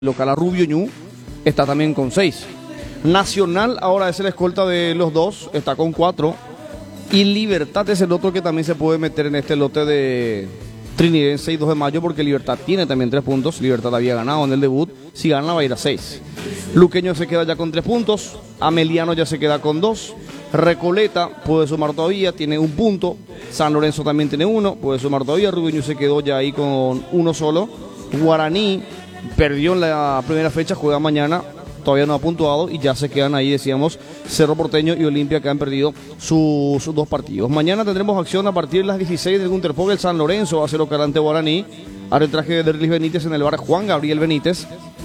local a Rubio Ñu está también con 6. Nacional ahora es el escolta de los dos, está con 4. Y Libertad es el otro que también se puede meter en este lote de Trinidense y 2 de mayo, porque Libertad tiene también 3 puntos. Libertad había ganado en el debut, si gana va a ir a 6. Luqueño se queda ya con 3 puntos, Ameliano ya se queda con 2. Recoleta puede sumar todavía, tiene 1 punto. San Lorenzo también tiene 1, puede sumar todavía. Rubio Ñu se quedó ya ahí con 1 solo. Guaraní perdió en la primera fecha, juega mañana, todavía no ha puntuado y ya se quedan ahí, decíamos, Cerro Porteño y Olimpia, que han perdido sus 2 partidos. Mañana tendremos acción a partir de las 16 del Gunter Pogel. San Lorenzo va a ser local ante Guaraní, arbitraje de Derlis Benítez en el bar Juan Gabriel Benítez,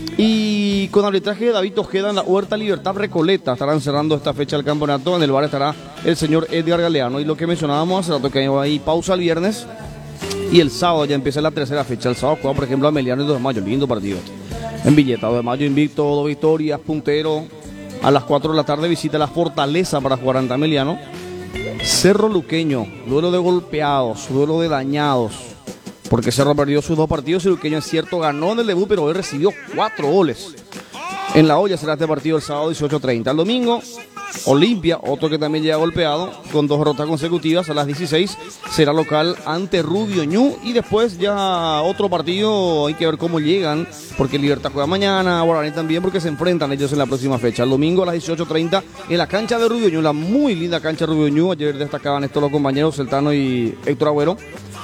y con arbitraje de David Ojeda en la Huerta Libertad Recoleta. Estarán cerrando esta fecha del campeonato. En el bar estará el señor Edgar Galeano, y lo que mencionábamos hace rato, que hay ahí pausa el viernes y el sábado ya empieza la tercera fecha. El sábado juega, por ejemplo, Ameliano y 2 de mayo, lindo partido. En Villeta, 2 de mayo invicto, 2 victorias, puntero. A las 4 de la tarde visita la Fortaleza para jugar ante Ameliano. Cerro Luqueño, duelo de golpeados, duelo de dañados, porque Cerro perdió sus 2 partidos y Luqueño, es cierto, ganó en el debut, pero hoy recibió 4 goles. En la olla será este partido el sábado 18:30. El domingo, Olimpia, otro que también llega golpeado, con 2 derrotas consecutivas, a las 16 será local ante Rubio Ñu, y después ya otro partido, hay que ver cómo llegan, porque Libertad juega mañana, Guaraní también, porque se enfrentan ellos en la próxima fecha. El domingo a las 18:30 en la cancha de Rubio Ñu, la muy linda cancha de Rubio Ñu. Ayer destacaban estos los compañeros Celtano y Héctor Agüero.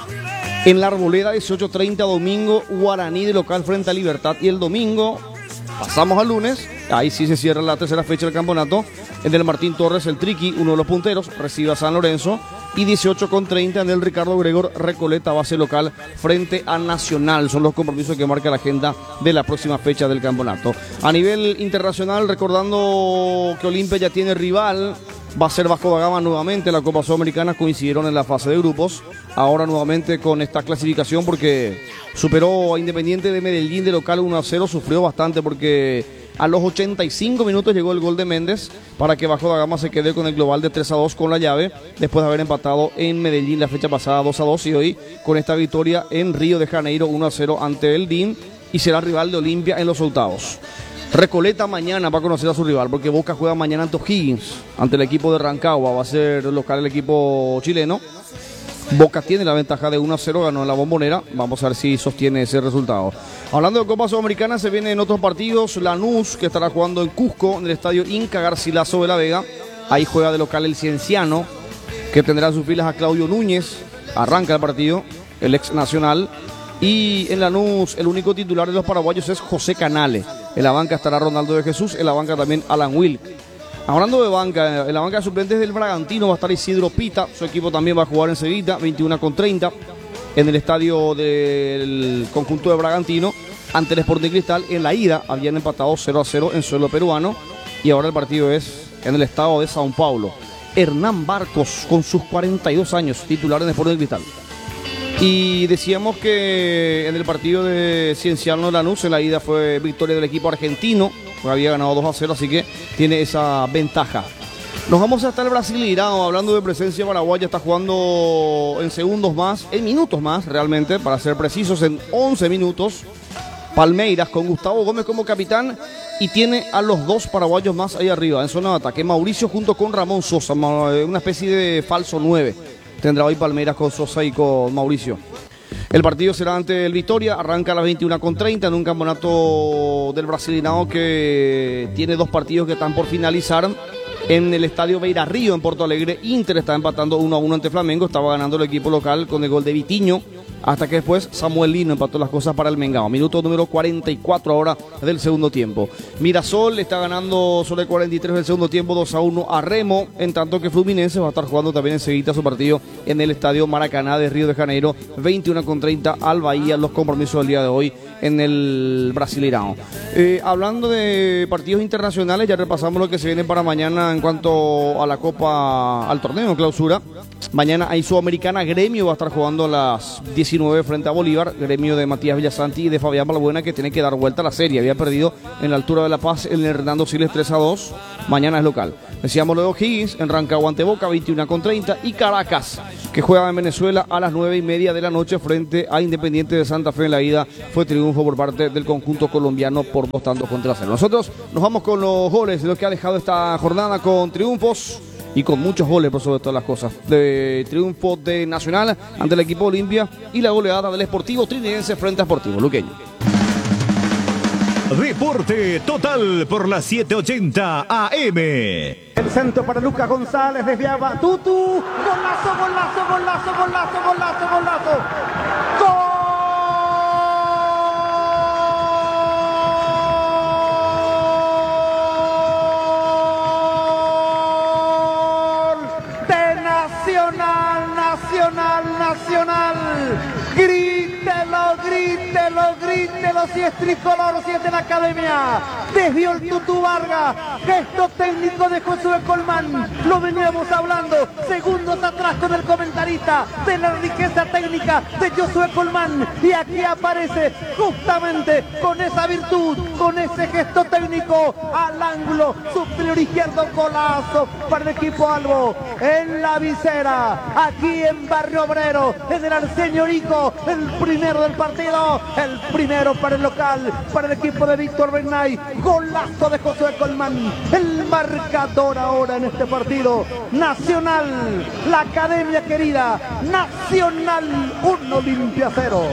En la Arboleda, 18:30 domingo, Guaraní de local frente a Libertad. Y el domingo pasamos al lunes, ahí sí se cierra la tercera fecha del campeonato. En el Martín Torres, el Triqui, uno de los punteros, recibe a San Lorenzo. Y 18:30 en el Ricardo Gregor, Recoleta, base local frente a Nacional. Son los compromisos que marca la agenda de la próxima fecha del campeonato. A nivel internacional, recordando que Olimpia ya tiene rival, va a ser Vasco da Gama nuevamente. La Copa Sudamericana coincidieron en la fase de grupos. Ahora nuevamente con esta clasificación, porque superó a Independiente de Medellín de local 1-0. Sufrió bastante porque a los 85 minutos llegó el gol de Méndez para que Vasco da Gama se quede con el global de 3-2 con la llave, después de haber empatado en Medellín la fecha pasada 2-2, y hoy con esta victoria en Río de Janeiro 1-0 ante el DIN, y será rival de Olimpia en los octavos. Recoleta mañana va a conocer a su rival, porque Boca juega mañana ante O'Higgins, ante el equipo de Rancagua. Va a ser local el equipo chileno. Boca tiene la ventaja de 1-0, ganó en la Bombonera. Vamos a ver si sostiene ese resultado. Hablando de Copa Sudamericana, se vienen otros partidos. Lanús, que estará jugando en Cusco, en el estadio Inca Garcilaso de la Vega. Ahí juega de local el Cienciano, que tendrá en sus filas a Claudio Núñez. Arranca el partido, el ex Nacional. Y en Lanús, el único titular de los paraguayos es José Canale. En la banca estará Ronaldo de Jesús, en la banca también Alan Wilk. Hablando de banca, en la banca de suplentes del Bragantino va a estar Isidro Pita. Su equipo también va a jugar enseguida, 21:30, en el estadio del conjunto de Bragantino, ante el Sporting Cristal. En la ida habían empatado 0-0 en suelo peruano, y ahora el partido es en el estado de Sao Paulo. Hernán Barcos, con sus 42 años, titular en el Sporting Cristal. Y decíamos que en el partido de Cienciano Lanús, en la ida fue victoria del equipo argentino, había ganado 2-0, así que tiene esa ventaja. Nos vamos hasta el Brasileirão, hablando de presencia paraguaya. Está jugando en segundos más, en minutos más realmente, para ser precisos, en 11 minutos. Palmeiras con Gustavo Gómez como capitán, y tiene a los 2 paraguayos más ahí arriba, en zona de ataque. Mauricio junto con Ramón Sosa, una especie de falso 9. Tendrá hoy Palmeiras con Sosa y con Mauricio. El partido será ante el Vitória, arranca a las 21:30 en un campeonato del Brasileirão que tiene 2 partidos que están por finalizar. En el estadio Beira Río, en Porto Alegre, Inter está empatando 1-1 ante Flamengo. Estaba ganando el equipo local con el gol de Vitinho, hasta que después Samuel Lino empató las cosas para el Mengao. Minuto número 44 ahora del segundo tiempo. Mirasol está ganando sobre 43 del segundo tiempo, 2-1 a Remo, en tanto que Fluminense va a estar jugando también enseguida su partido en el estadio Maracaná de Río de Janeiro, 21:30 al Bahía. Los compromisos del día de hoy en el Brasileirão. Hablando de partidos internacionales, ya repasamos lo que se viene para mañana en cuanto a la Copa, al torneo clausura. Mañana hay Sudamericana. Gremio va a estar jugando a las 19 frente a Bolívar. Gremio de Matías Villasanti y de Fabián Balbuena, que tiene que dar vuelta a la serie. Había perdido en la altura de La Paz el Hernando Siles 3-2. Mañana es local. Decíamos lo de O'Higgins en Rancagua ante Boca, 21:30. Y Caracas, que juega en Venezuela a las 9:30 de la noche frente a Independiente de Santa Fe. En la ida fue triunfo triunfo por parte del conjunto colombiano por 2-0. Nosotros nos vamos con los goles de lo que ha dejado esta jornada, con triunfos y con muchos goles por sobre todas las cosas. De triunfo de Nacional ante el equipo Olimpia y la goleada del Sportivo Trinidense frente a Sportivo Luqueño. Deporte Total por las 7:80 AM. El centro para Lucas González, desviaba Tutu, golazo, golazo, golazo, golazo, golazo, golazo. ¡Gol! De Nacional, Nacional, Nacional. Grítelo, grítelo, grítelo, si es tricolor, si es de la academia. Desvió el Tutu Vargas, gesto técnico de Josué Colmán. Lo veníamos hablando segundos atrás con el comentarista de la riqueza técnica de Josué Colmán. Y aquí aparece justamente con esa virtud, con ese gesto técnico al ángulo superior izquierdo, golazo para el equipo albo. En la visera, aquí en Barrio Obrero, en el Arsenio Rico, el primero del partido, el primero para el local, para el equipo de Víctor Bernay. Golazo de Josué Colmán. El marcador ahora en este partido: Nacional, la academia querida, Nacional 1, Olimpia 0.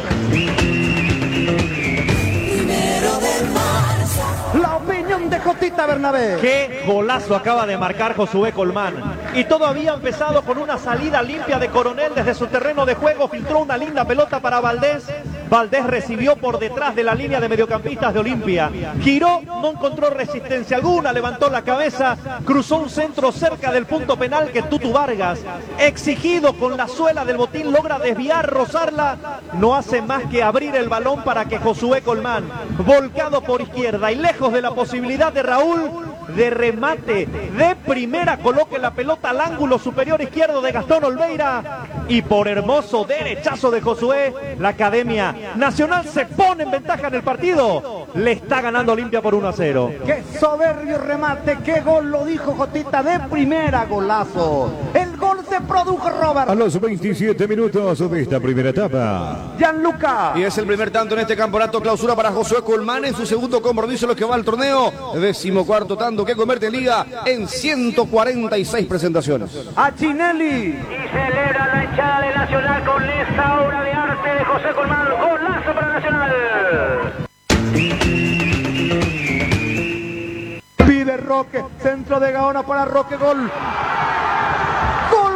La opinión de Jotita Bernabé. Qué golazo acaba de marcar Josué Colmán. Y todo había empezado con una salida limpia de Coronel desde su terreno de juego. Filtró una linda pelota para Valdés. Valdés recibió por detrás de la línea de mediocampistas de Olimpia. Giró, no encontró resistencia alguna, levantó la cabeza, cruzó un centro cerca del punto penal que Tutu Vargas, exigido con la suela del botín, logra desviar, rozarla. No hace más que abrir el balón para que Josué Colmán, volcado por izquierda y lejos de la posibilidad de Raúl, de remate de primera, coloque la pelota al ángulo superior izquierdo de Gastón Olveira, y por hermoso derechazo de Josué, la Academia Nacional se pone en ventaja en el partido. Le está ganando Olimpia por 1-0. Qué soberbio remate, qué gol, lo dijo Jotita, de primera, golazo. El gol se produjo, Robert. A los 27 minutos de esta primera etapa. Gianluca. Y es el primer tanto en este campeonato clausura para Josué Colmán en su segundo compromiso en lo que va al torneo. 14º tanto que convierte en liga en 146 presentaciones. A Chinelli. Y celebra la hinchada de Nacional con esta obra de arte de José Colmán. Golazo para Nacional. Pide Roque, centro de Gaona para Roque, gol. ¡Gol!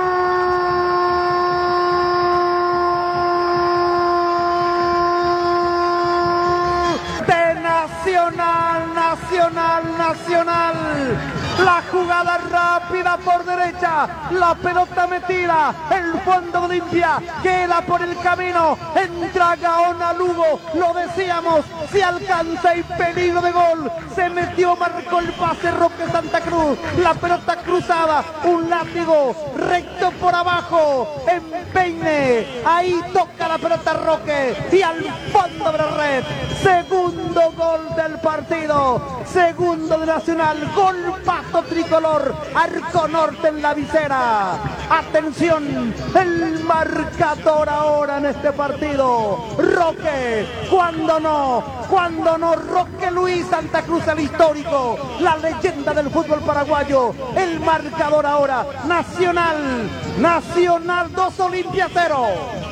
De Nacional, Nacional, Nacional. La jugada rápida por derecha, la pelota metida, el fondo de Olimpia, queda por el camino, entra Gaona Lugo, lo decíamos, se alcanza y peligro de gol, se metió, marcó el pase Roque Santa Cruz, la pelota cruzada, un látigo recto por abajo, empeine, ahí toca la pelota Roque y al fondo de la red, segundo gol del partido, segundo de Nacional, gol tricolor, arco norte en la visera. Atención, el marcador ahora en este partido. Roque, cuando no, Roque Luis Santa Cruz, el histórico, la leyenda del fútbol paraguayo. El marcador ahora, Nacional 2, Olimpia 0.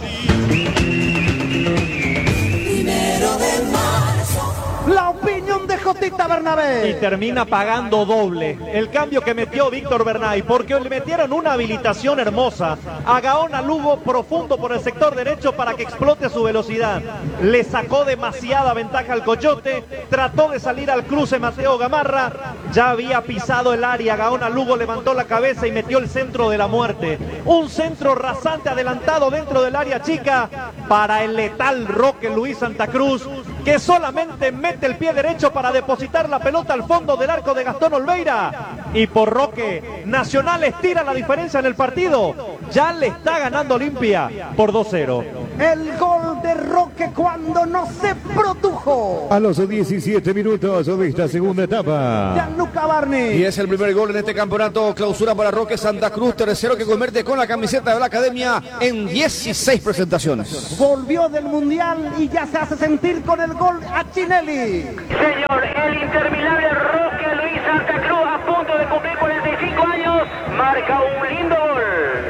Primero de marzo. La opinión de Jotita Bernabé. Y termina pagando doble el cambio que metió Víctor Bernay, porque le metieron una habilitación hermosa a Gaona Lugo profundo por el sector derecho para que explote su velocidad. Le sacó demasiada ventaja al Coyote, trató de salir al cruce Mateo Gamarra, ya había pisado el área, Gaona Lugo levantó la cabeza y metió el centro de la muerte. Un centro rasante adelantado dentro del área chica para el letal Roque Luis Santa Cruz, que solamente mete el pie derecho para depositar la pelota al fondo del arco de Gastón Olveira. Y por Roque, Nacional estira la diferencia en el partido. Ya le está ganando Olimpia por 2-0. El gol gol de Roque cuando no se produjo. A los 17 minutos de esta segunda etapa. Gianluca Barney. Y es el primer gol en este campeonato clausura para Roque Santa Cruz, tercero que convierte con la camiseta de la academia en 16 presentaciones. Volvió del Mundial y ya se hace sentir con el gol a Chinelli. Señor, el interminable Roque Luis Santa Cruz, a punto de cumplir 45 años, marca un lindo gol.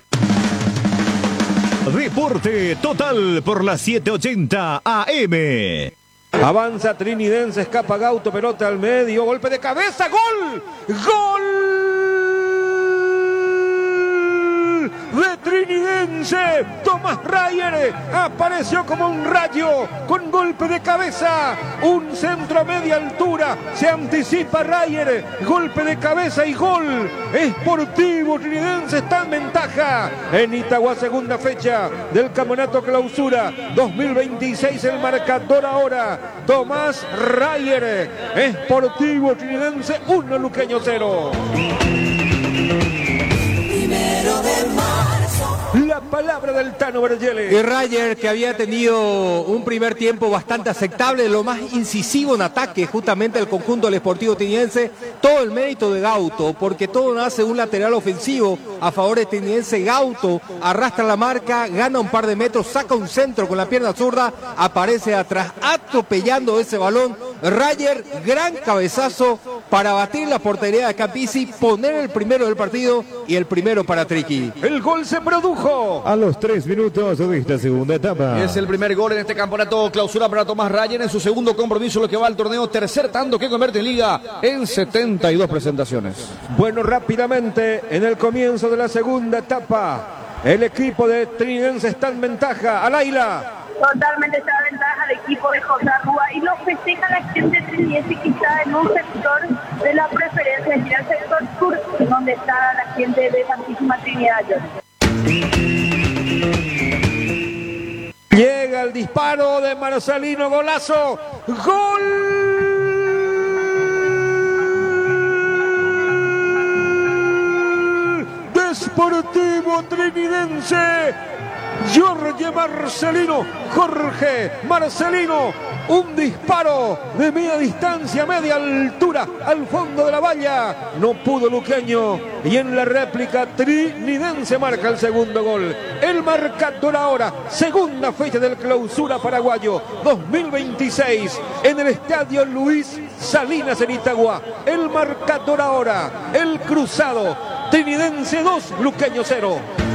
Deporte total por la 780 AM. Avanza Trinidense, escapa Gauto, pelota al medio, golpe de cabeza, gol, gol de Trinidense. Tomás Rayer apareció como un rayo con golpe de cabeza, un centro a media altura, se anticipa Rayer, golpe de cabeza y gol. Sportivo Trinidense está en ventaja en Itagua, segunda fecha del campeonato clausura 2026. El marcador ahora, Tomás Rayer, Sportivo Trinidense 1, Luqueño 0. La palabra del Tano Bergele. Y Rayer, que había tenido un primer tiempo bastante aceptable, lo más incisivo en ataque, justamente el conjunto del Sportivo Trinidense, todo el mérito de Gauto, porque todo nace un lateral ofensivo a favor de Trinidense. Gauto arrastra la marca, gana un par de metros, saca un centro con la pierna zurda, aparece atrás atropellando ese balón. Rayer, gran cabezazo para batir la portería de Capizzi, poner el primero del partido y el primero para Triqui. El gol se produjo A los 3 minutos de esta segunda etapa. Y es el primer gol en este campeonato clausura para Tomás Rayer en su segundo compromiso, lo que va al torneo, tercer tanto que convierte en liga en 72 presentaciones. Bueno, rápidamente, en el comienzo de la segunda etapa, el equipo de Trinidense está en ventaja. Alaila. Totalmente está en ventaja el equipo de José Rúa y lo festeja la gente Trinidense, que está en un sector de la preferencia, aquí al sector sur, donde está la gente de Santísima Trinidad. Llega el disparo de Marcelino, golazo, gol de Sportivo Trinidense. Jorge Marcelino, un disparo de media distancia, media altura, al fondo de la valla. No pudo Luqueño, y en la réplica Trinidense marca el segundo gol. El marcador ahora, segunda fecha del clausura paraguayo 2026 en el estadio Luis Salinas en Itagua. El marcador ahora, el cruzado, Trinidense 2, Luqueño 0.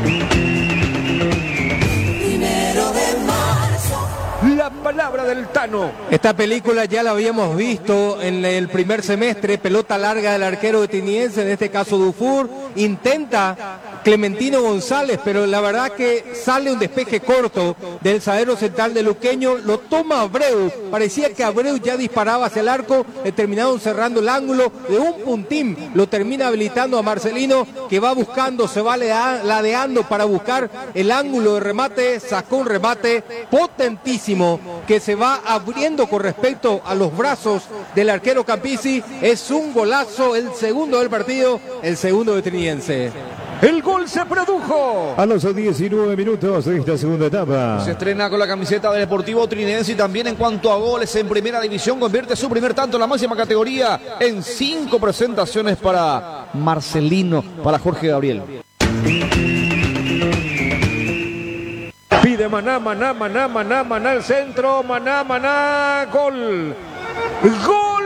La palabra del Tano. Esta película ya la habíamos visto en el primer semestre, pelota larga del arquero de Trinidense, en este caso Dufour, intenta Clementino González, pero la verdad que sale un despeje corto del zaguero central de Luqueño, lo toma Abreu, parecía que Abreu ya disparaba hacia el arco, le terminaron cerrando el ángulo de un puntín, lo termina habilitando a Marcelino, que va buscando, se va ladeando para buscar el ángulo de remate, sacó un remate potentísimo que se va abriendo con respecto a los brazos del arquero Capizzi. Es un golazo, el segundo del partido, el segundo de Trinidense. El gol se produjo a los 19 minutos de esta segunda etapa. Se estrena con la camiseta del Deportivo Trinidense y también en cuanto a goles en primera división, convierte su primer tanto en la máxima categoría en 5 presentaciones para Marcelino, para Jorge Gabriel. Pide Maná al centro, Maná, gol. Gol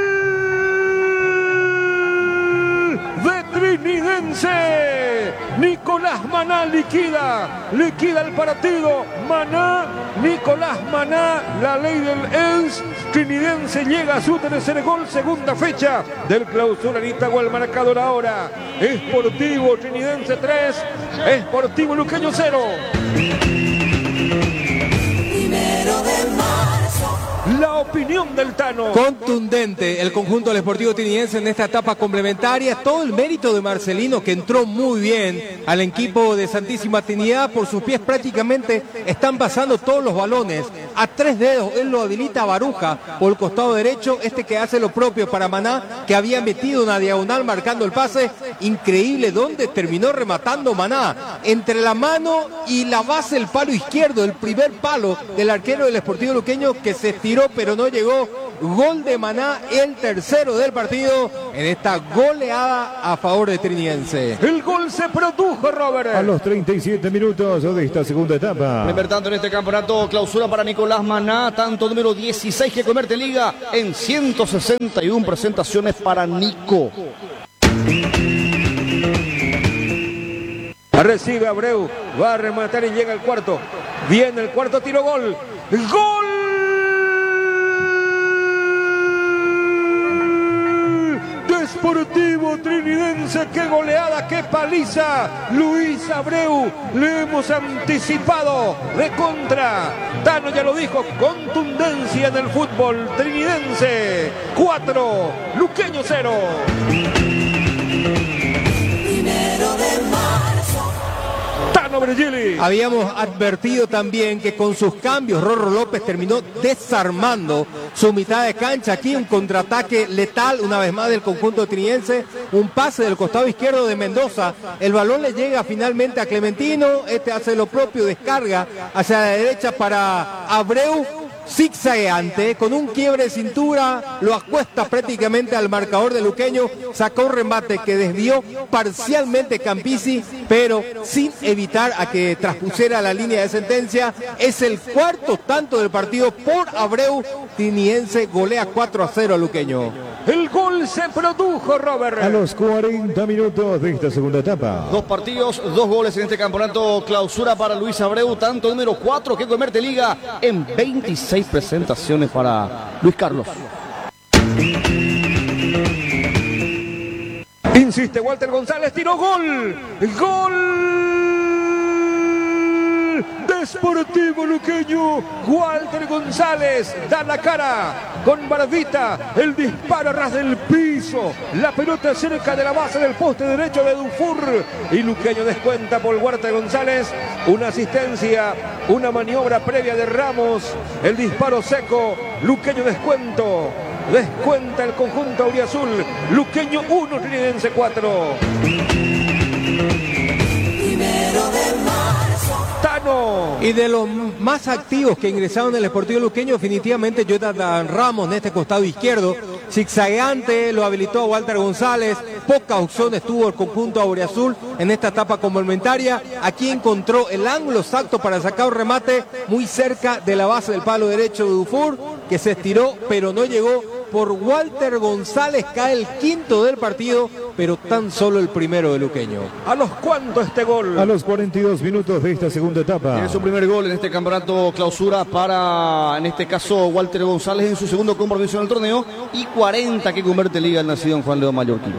de Trinidense. Nicolás Maná liquida el partido. Nicolás Maná, la ley del ENS. Trinidense llega a su tercer gol, segunda fecha del clausura en Itagua. El marcador ahora, Sportivo Trinidense 3, Sportivo Luqueño 0. La opinión del Tano. Contundente el conjunto del Sportivo Trinidense en esta etapa complementaria. Todo el mérito de Marcelino, que entró muy bien al equipo de Santísima Trinidad. Por sus pies prácticamente están pasando todos los balones. A 3 dedos él lo habilita a Baruja por el costado derecho. Este que hace lo propio para Maná, que había metido una diagonal marcando el pase. Increíble donde terminó rematando Maná. Entre la mano y la base del palo izquierdo, el primer palo del arquero del Sportivo Luqueño, que se estiró pero no llegó. Gol de Maná, el tercero del partido en esta goleada a favor de Trinidense. El gol se produjo, Robert. A los 37 minutos de esta segunda etapa. Primer tanto en este campeonato, clausura para Nicolás Maná, tanto número 16 que convierte liga en 161 presentaciones para Nico. Recibe Abreu, va a rematar y llega el cuarto. Viene el cuarto, tiro, gol. ¡Gol! Sportivo Trinidense, qué goleada, qué paliza. Luis Abreu, le hemos anticipado de contra. Tano ya lo dijo, contundencia en el fútbol trinidense. 4, Luqueño 0. Tano Bregili. Habíamos advertido también que con sus cambios Rorro López terminó desarmando su mitad de cancha. Aquí un contraataque letal una vez más del conjunto trinidense, un pase del costado izquierdo de Mendoza, el balón le llega finalmente a Clementino, este hace lo propio, descarga hacia la derecha para Abreu, zigzagueante, con un quiebre de cintura, lo acuesta prácticamente al marcador de Luqueño, sacó un remate que desvió parcialmente Campisi, pero sin evitar a que traspusiera la línea de sentencia. Es el cuarto tanto del partido por Abreu. Trinidense golea 4-0 a Luqueño. El gol se produjo, Robert. A los 40 minutos de esta segunda etapa. 2 partidos, 2 goles en este campeonato, clausura para Luis Abreu, tanto número 4 que convierte liga en 26 presentaciones para Luis Carlos. Insiste Walter González, tiró, gol. Gol de Sportivo Luqueño. Walter González da la cara con Barbita, el disparo a ras del piso, la pelota cerca de la base del poste derecho de Dufour y Luqueño descuenta por Walter González. Una asistencia, una maniobra previa de Ramos, el disparo seco, Luqueño descuenta el conjunto auriazul. Luqueño 1, Trinidense 4. Tano. Y de los más activos que ingresaron en el Sportivo Luqueño, definitivamente Jonathan Ramos en este costado izquierdo, zigzagueante, lo habilitó a Walter González, pocas opciones tuvo el conjunto auriazul en esta etapa complementaria. Aquí encontró el ángulo exacto para sacar un remate muy cerca de la base del palo derecho de Dufour, que se estiró pero no llegó. Por Walter González cae el quinto del partido, pero tan solo el primero de Luqueño. ¿A los cuántos este gol? A los 42 minutos de esta segunda etapa. Tiene su primer gol en este campeonato, clausura para, en este caso, Walter González en su segundo compromiso en el torneo, y 40 que convierte liga el nacido en Juan León Mallorquín.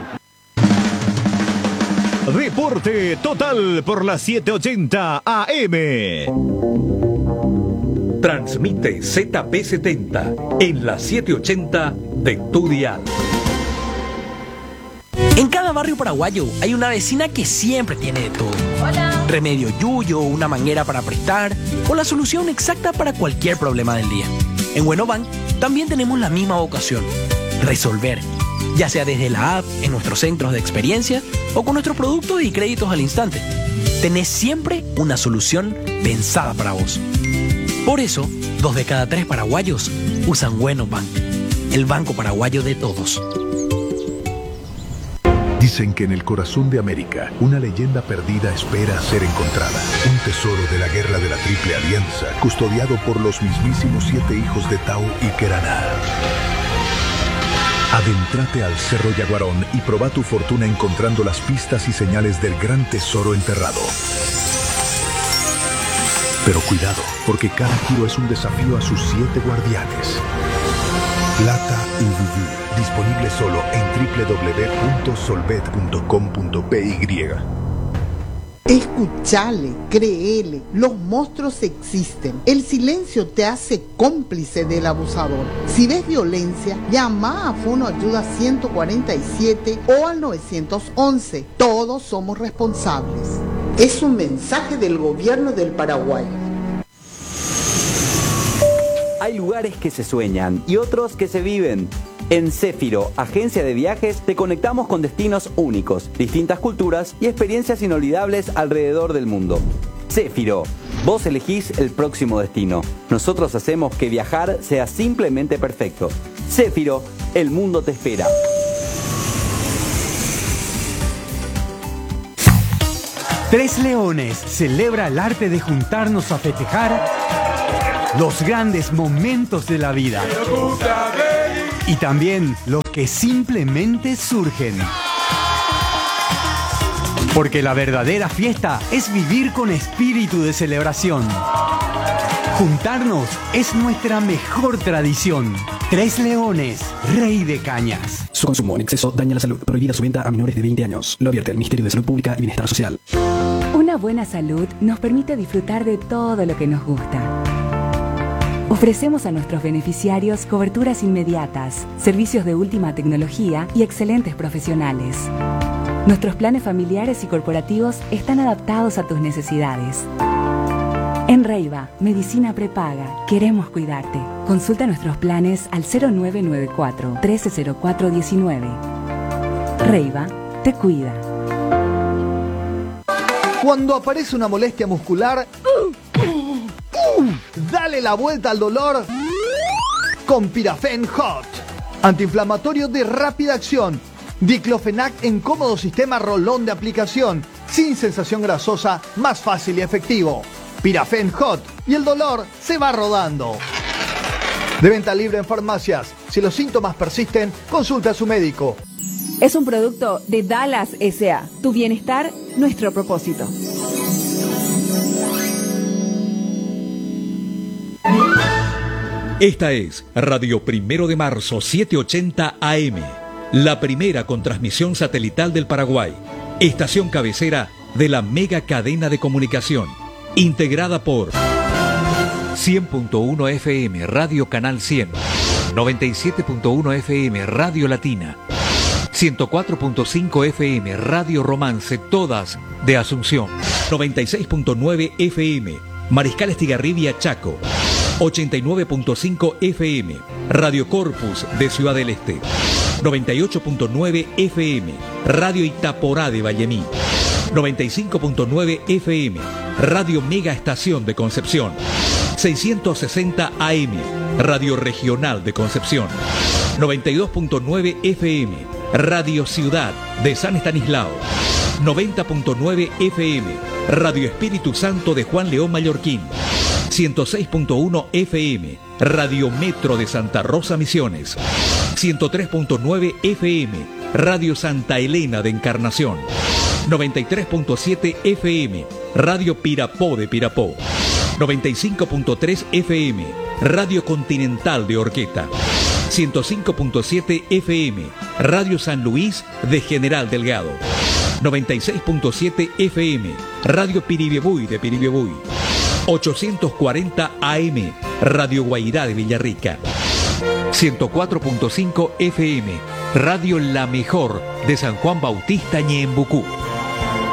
Deporte total por la 780 AM. Transmite ZP70 en la 780 de tu dial. En cada barrio paraguayo hay una vecina que siempre tiene de todo. Hola. Remedio yuyo, una manguera para prestar o la solución exacta para cualquier problema del día. En Buenobank también tenemos la misma vocación: resolver, ya sea desde la app, en nuestros centros de experiencia o con nuestros productos y créditos al instante. Tenés siempre una solución pensada para vos. Por eso, 2 de cada 3 paraguayos usan Buenobank, el banco paraguayo de todos. Dicen que en el corazón de América, una leyenda perdida espera ser encontrada. Un tesoro de la guerra de la Triple Alianza, custodiado por los mismísimos 7 hijos de Tau y Queraná. Adéntrate al Cerro Yaguarón y proba tu fortuna encontrando las pistas y señales del gran tesoro enterrado. Pero cuidado, porque cada giro es un desafío a sus 7 guardianes. Plata y Vivir, disponible solo en www.solvet.com.py. Escuchale, créele, los monstruos existen. El silencio te hace cómplice del abusador. Si ves violencia, llama a Fono Ayuda 147 o al 911. Todos somos responsables. Es un mensaje del gobierno del Paraguay. Hay lugares que se sueñan y otros que se viven. En Céfiro, agencia de viajes, te conectamos con destinos únicos, distintas culturas y experiencias inolvidables alrededor del mundo. Céfiro, vos elegís el próximo destino. Nosotros hacemos que viajar sea simplemente perfecto. Céfiro, el mundo te espera. Tres Leones celebra el arte de juntarnos a festejar los grandes momentos de la vida. Y también los que simplemente surgen. Porque la verdadera fiesta es vivir con espíritu de celebración. Juntarnos es nuestra mejor tradición. Tres Leones, Rey de Cañas. Su consumo en exceso daña la salud. Prohibida su venta a menores de 20 años. Lo advierte el Ministerio de Salud Pública y Bienestar Social. Una buena salud nos permite disfrutar de todo lo que nos gusta. Ofrecemos a nuestros beneficiarios coberturas inmediatas, servicios de última tecnología y excelentes profesionales. Nuestros planes familiares y corporativos están adaptados a tus necesidades. En Reiva, Medicina Prepaga, queremos cuidarte. Consulta nuestros planes al 0994 130419. Reiva te cuida. Cuando aparece una molestia muscular, dale la vuelta al dolor con Pirafen Hot. Antiinflamatorio de rápida acción. Diclofenac en cómodo sistema rolón de aplicación. Sin sensación grasosa, más fácil y efectivo. Pirafen Hot y el dolor se va rodando. De venta libre en farmacias. Si los síntomas persisten, consulta a su médico. Es un producto de Dallas S.A. Tu bienestar, nuestro propósito. Esta es Radio Primero de Marzo 780 AM, la primera con transmisión satelital del Paraguay, estación cabecera de la mega cadena de comunicación, integrada por 100.1 FM Radio Canal 100, 97.1 FM Radio Latina, 104.5 FM Radio Romance, todas de Asunción, 96.9 FM Mariscal Estigarribia Chaco, 89.5 FM Radio Corpus de Ciudad del Este, 98.9 FM Radio Itaporá de Vallemí, 95.9 FM Radio Mega Estación de Concepción, 660 AM Radio Regional de Concepción, 92.9 FM Radio Ciudad de San Estanislao, 90.9 FM Radio Espíritu Santo de Juan León Mallorquín, 106.1 FM Radio Metro de Santa Rosa Misiones, 103.9 FM Radio Santa Elena de Encarnación, 93.7 FM Radio Pirapó de Pirapó, 95.3 FM Radio Continental de Orqueta, 105.7 FM Radio San Luis de General Delgado, 96.7 FM Radio Piribebuy de Piribebuy, 840 AM Radio Guairá de Villarrica, 104.5 FM Radio La Mejor de San Juan Bautista Ñembucú.